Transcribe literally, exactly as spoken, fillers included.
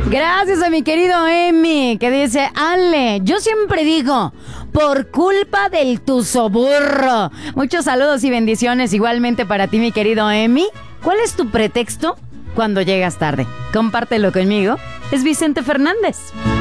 Gracias a mi querido Emi, que dice, Ale, yo siempre digo, por culpa del tuzoburro. Muchos saludos y bendiciones igualmente para ti, mi querido Emi. ¿Cuál es tu pretexto cuando llegas tarde? Compártelo conmigo. Es Vicente Fernández.